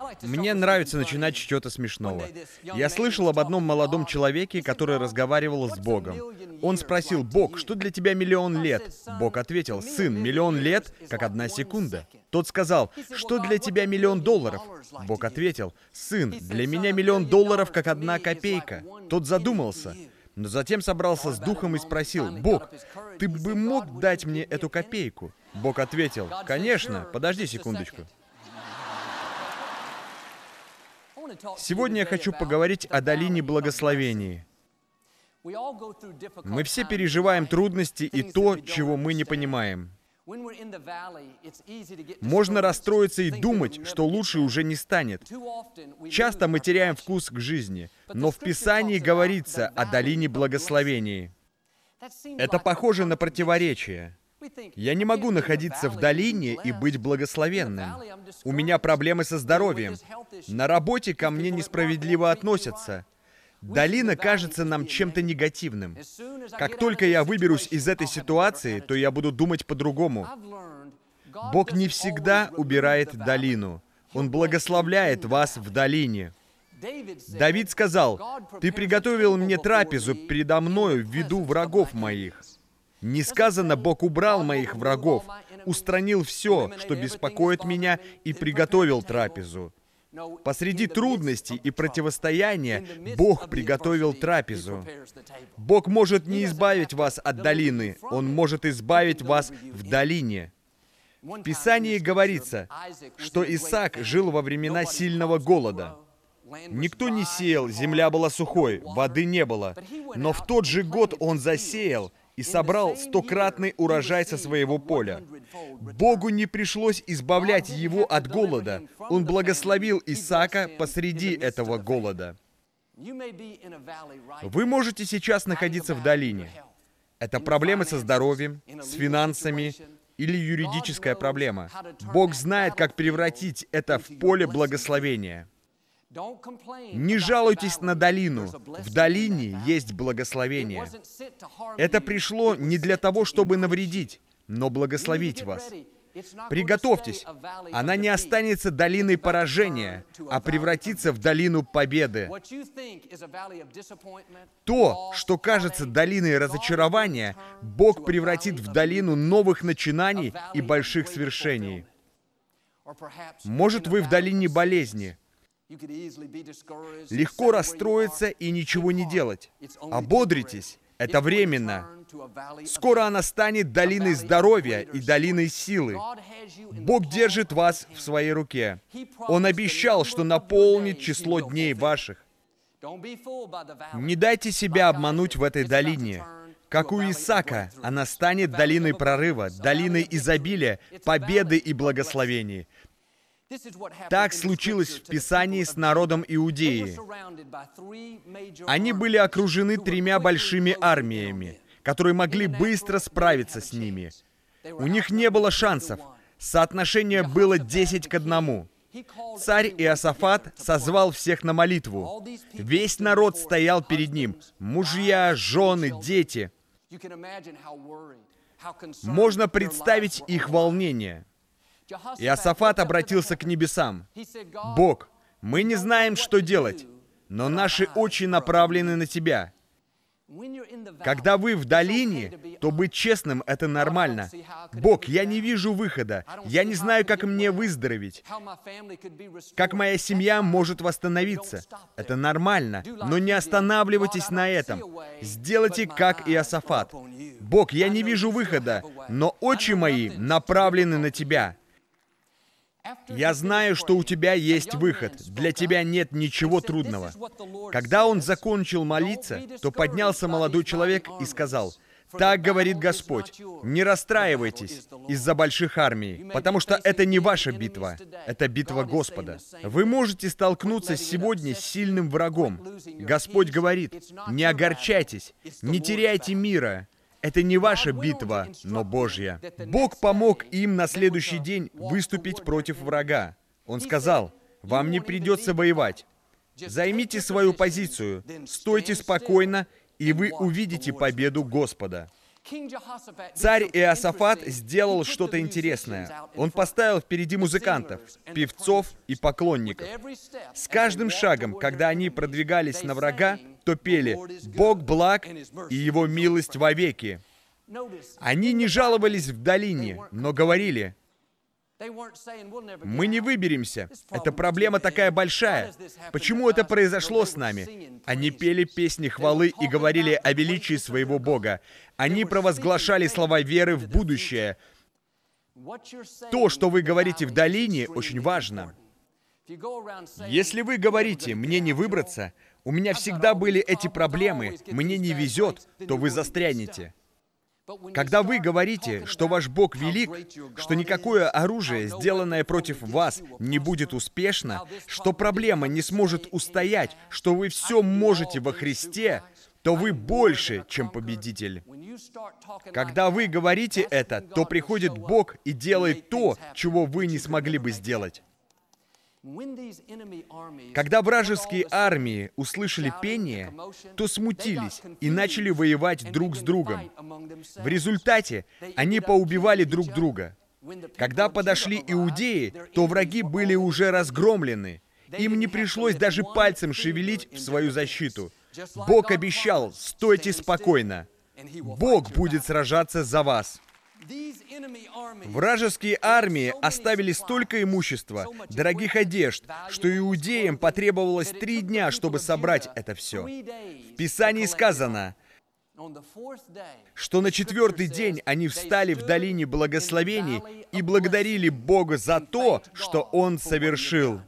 Мне нравится начинать с чего-то смешного. Я слышал об одном молодом человеке, который разговаривал с Богом. Он спросил: «Бог, что для тебя 1 000 000 лет?» Бог ответил: «Сын, 1 000 000 лет, как 1 секунда». Тот сказал: «Что для тебя 1 000 000 долларов?» Бог ответил: «Сын, для меня 1 000 000 долларов, как 1 копейка». Тот задумался, но затем собрался с духом и спросил: «Бог, ты бы мог дать мне эту копейку?» Бог ответил: «Конечно, подожди секундочку». Сегодня я хочу поговорить о долине благословений. Мы все переживаем трудности и то, чего мы не понимаем. Можно расстроиться и думать, что лучше уже не станет. Часто мы теряем вкус к жизни, но в Писании говорится о долине благословений. Это похоже на противоречие. Я не могу находиться в долине и быть благословенным. У меня проблемы со здоровьем. На работе ко мне несправедливо относятся. Долина кажется нам чем-то негативным. Как только я выберусь из этой ситуации, то я буду думать по-другому. Бог не всегда убирает долину. Он благословляет вас в долине. Давид сказал: «Ты приготовил мне трапезу предо мною в виду врагов моих». Не сказано: «Бог убрал моих врагов, устранил все, что беспокоит меня, и приготовил трапезу». Посреди трудностей и противостояния Бог приготовил трапезу. Бог может не избавить вас от долины, Он может избавить вас в долине. В Писании говорится, что Исаак жил во времена сильного голода. Никто не сеял, земля была сухой, воды не было. Но в тот же год он засеял и собрал 100-кратный урожай со своего поля. Богу не пришлось избавлять его от голода. Он благословил Исаака посреди этого голода. Вы можете сейчас находиться в долине. Это проблемы со здоровьем, с финансами или юридическая проблема. Бог знает, как превратить это в поле благословения. Не жалуйтесь на долину. В долине есть благословение. Это пришло не для того, чтобы навредить, но благословить вас. Приготовьтесь. Она не останется долиной поражения, а превратится в долину победы. То, что кажется долиной разочарования, Бог превратит в долину новых начинаний и больших свершений. Может, вы в долине болезни. Легко расстроиться и ничего не делать. Ободритесь. Это временно. Скоро она станет долиной здоровья и долиной силы. Бог держит вас в своей руке. Он обещал, что наполнит число дней ваших. Не дайте себя обмануть в этой долине. Как у Исаака, она станет долиной прорыва, долиной изобилия, победы и благословений. Так случилось в Писании с народом Иудеи. Они были окружены 3 большими армиями, которые могли быстро справиться с ними. У них не было шансов. Соотношение было 10 к 1. Царь Иосафат созвал всех на молитву. Весь народ стоял перед ним. Мужья, жены, дети. Можно представить их волнение. Иосафат обратился к небесам. «Бог, мы не знаем, что делать, но наши очи направлены на Тебя. Когда вы в долине, то быть честным — это нормально. Бог, я не вижу выхода. Я не знаю, как мне выздороветь. Как моя семья может восстановиться. Это нормально. Но не останавливайтесь на этом. Сделайте, как Иосафат. Бог, я не вижу выхода, но очи мои направлены на Тебя. Я знаю, что у Тебя есть выход. Для Тебя нет ничего трудного». Когда он закончил молиться, то поднялся молодой человек и сказал: «Так говорит Господь, не расстраивайтесь из-за больших армий, потому что это не ваша битва, это битва Господа. Вы можете столкнуться сегодня с сильным врагом. Господь говорит: не огорчайтесь, не теряйте мира. Это не ваша битва, но Божья». Бог помог им на следующий день выступить против врага. Он сказал: «Вам не придется воевать. Займите свою позицию, стойте спокойно, и вы увидите победу Господа». Царь Иосафат сделал что-то интересное. Он поставил впереди музыкантов, певцов и поклонников. С каждым шагом, когда они продвигались на врага, то пели «Бог благ и Его милость вовеки». Они не жаловались в долине, но говорили: «Мы не выберемся. Эта проблема такая большая. Почему это произошло с нами?» Они пели песни хвалы и говорили о величии своего Бога. Они провозглашали слова веры в будущее. То, что вы говорите в долине, очень важно. Если вы говорите «мне не выбраться», «у меня всегда были эти проблемы», «мне не везет», то вы застрянете. Когда вы говорите, что ваш Бог велик, что никакое оружие, сделанное против вас, не будет успешно, что проблема не сможет устоять, что вы все можете во Христе, то вы больше, чем победитель. Когда вы говорите это, то приходит Бог и делает то, чего вы не смогли бы сделать. Когда вражеские армии услышали пение, то смутились и начали воевать друг с другом. В результате они поубивали друг друга. Когда подошли иудеи, то враги были уже разгромлены. Им не пришлось даже пальцем шевелить в свою защиту. Бог обещал: «Стойте спокойно. Бог будет сражаться за вас». Вражеские армии оставили столько имущества, дорогих одежд, что иудеям потребовалось 3 дня, чтобы собрать это все. В Писании сказано, что на 4-й день они встали в долине благословений и благодарили Бога за то, что Он совершил.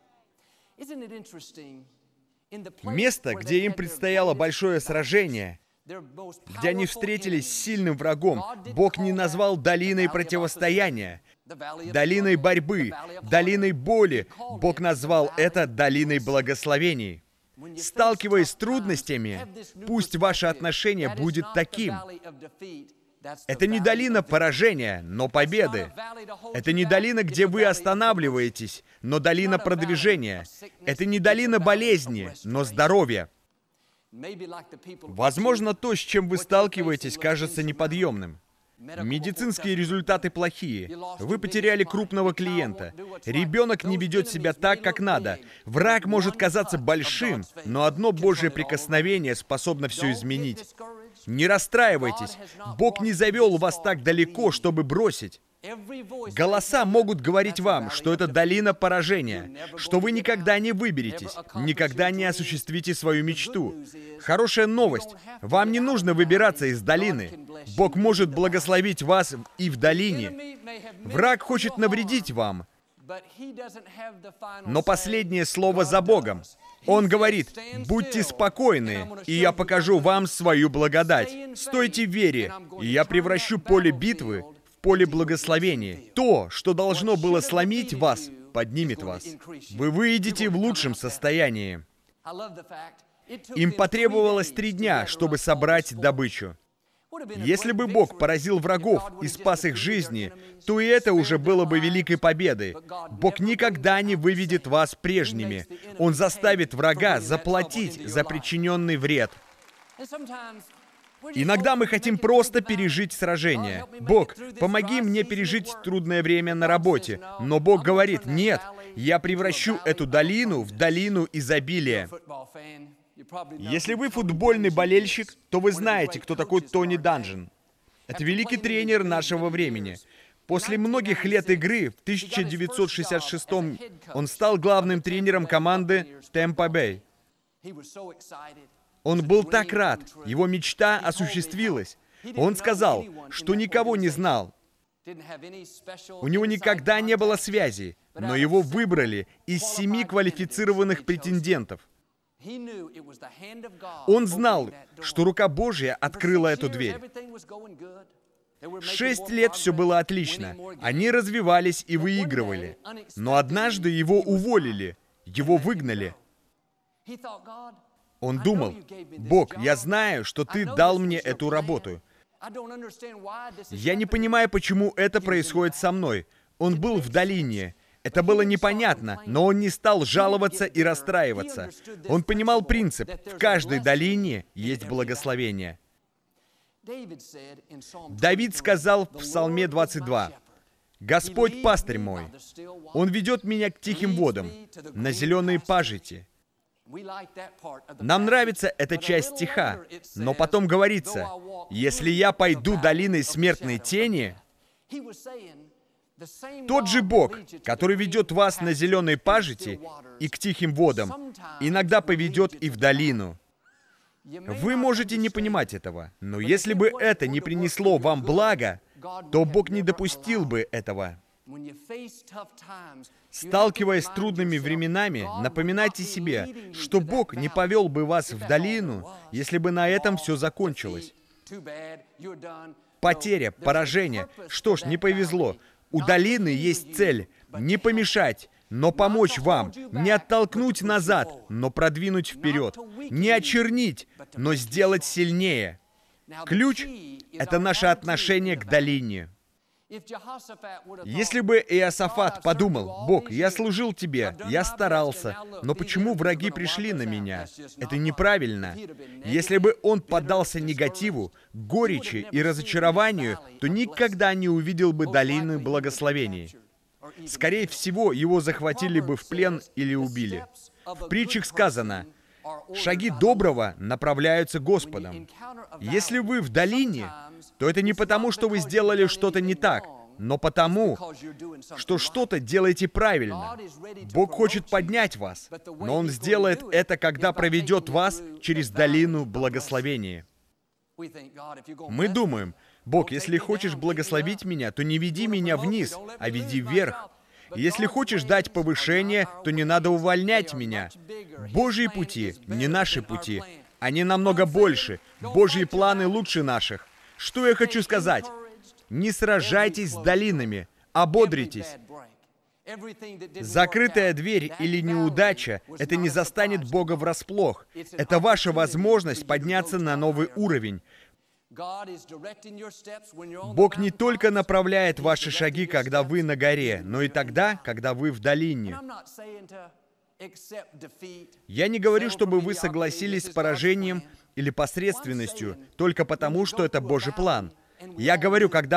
Место, где им предстояло большое сражение, где они встретились с сильным врагом, Бог не назвал долиной противостояния, долиной борьбы, долиной боли. Бог назвал это долиной благословений. Сталкиваясь с трудностями, пусть ваше отношение будет таким. Это не долина поражения, но победы. Это не долина, где вы останавливаетесь, но долина продвижения. Это не долина болезни, но здоровья. Возможно, то, с чем вы сталкиваетесь, кажется неподъемным. Медицинские результаты плохие. Вы потеряли крупного клиента. Ребенок не ведет себя так, как надо. Враг может казаться большим, но одно Божье прикосновение способно все изменить. Не расстраивайтесь. Бог не завел вас так далеко, чтобы бросить. Голоса могут говорить вам, что это долина поражения, что вы никогда не выберетесь, никогда не осуществите свою мечту. Хорошая новость. Вам не нужно выбираться из долины. Бог может благословить вас и в долине. Враг хочет навредить вам, но последнее слово за Богом. Он говорит: «Будьте спокойны, и я покажу вам свою благодать. Стойте в вере, и я превращу поле битвы в поле благословения. То, что должно было сломить вас, поднимет вас. Вы выйдете в лучшем состоянии». Им потребовалось 3 дня, чтобы собрать добычу. Если бы Бог поразил врагов и спас их жизни, то и это уже было бы великой победой. Бог никогда не выведет вас прежними. Он заставит врага заплатить за причиненный вред. Иногда мы хотим просто пережить сражение. Бог, помоги мне пережить трудное время на работе. Но Бог говорит: «Нет, я превращу эту долину в долину изобилия». Если вы футбольный болельщик, то вы знаете, кто такой Тони Данжен. Это великий тренер нашего времени. После многих лет игры, в 1966-м, он стал главным тренером команды Tampa Bay. Он был так рад, его мечта осуществилась. Он сказал, что никого не знал. У него никогда не было связи, но его выбрали из 7 квалифицированных претендентов. Он знал, что рука Божья открыла эту дверь. 6 лет все было отлично. Они развивались и выигрывали. Но однажды его уволили, его выгнали. Он думал: «Бог, я знаю, что Ты дал мне эту работу. Я не понимаю, почему это происходит со мной». Он был в долине. Это было непонятно, но он не стал жаловаться и расстраиваться. Он понимал принцип: в каждой долине есть благословение. Давид сказал в Псалме 22, «Господь пастырь мой, Он ведет меня к тихим водам, на зеленые пажити». Нам нравится эта часть стиха, но потом говорится, «Если я пойду долиной смертной тени», тот же Бог, который ведет вас на зеленые пажити и к тихим водам, иногда поведет и в долину. Вы можете не понимать этого, но если бы это не принесло вам блага, то Бог не допустил бы этого. Сталкиваясь с трудными временами, напоминайте себе, что Бог не повел бы вас в долину, если бы на этом все закончилось. Потеря, поражение. Что ж, не повезло. У долины есть цель — не помешать, но помочь вам, не оттолкнуть назад, но продвинуть вперед, не очернить, но сделать сильнее. Ключ — это наше отношение к долине. Если бы Иосафат подумал, «Бог, я служил тебе, я старался, но почему враги пришли на меня? Это неправильно». Если бы он поддался негативу, горечи и разочарованию, то никогда не увидел бы долины благословений. Скорее всего, его захватили бы в плен или убили. В притчах сказано, «Шаги доброго направляются Господом». Если вы в долине, то это не потому, что вы сделали что-то не так, но потому, что что-то делаете правильно. Бог хочет поднять вас, но Он сделает это, когда проведет вас через долину благословения. Мы думаем, «Бог, если хочешь благословить меня, то не веди меня вниз, а веди вверх. Если хочешь дать повышение, то не надо увольнять меня». Божьи пути не наши пути. Они намного больше. Божьи планы лучше наших. Что я хочу сказать? Не сражайтесь с долинами, ободритесь. Закрытая дверь или неудача — это не застанет Бога врасплох. Это ваша возможность подняться на новый уровень. Бог не только направляет ваши шаги, когда вы на горе, но и тогда, когда вы в долине. Я не говорю, чтобы вы согласились с поражением или посредственностью только потому, что это Божий план. Я говорю, когда